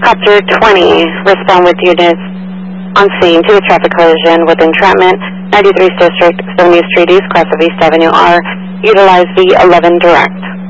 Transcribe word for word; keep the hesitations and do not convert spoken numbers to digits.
Copter twenty, respond with units on scene to a traffic collision with entrapment, ninety-third District, seventieth Street East, class of East Avenue R. Utilize the eleven direct.